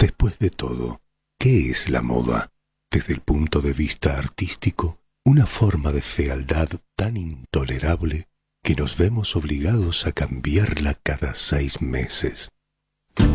Después de todo, ¿qué es la moda? Desde el punto de vista artístico, una forma de fealdad tan intolerable que nos vemos obligados a cambiarla cada 6 meses.